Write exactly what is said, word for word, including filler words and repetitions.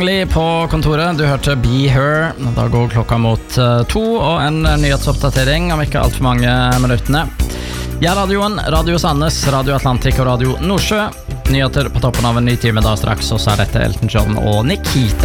På kontoret, du hørte Be Her. Da går klokka mot uh, to, og en nyhetsoppdatering om ikke alt for mange minuttene. Ja, radioen, Radio Sandnes, Radio Atlantik og Radio Nordsjø. Nyheter på toppen av en ny time da straks, og så er dette Elton John og Nikita.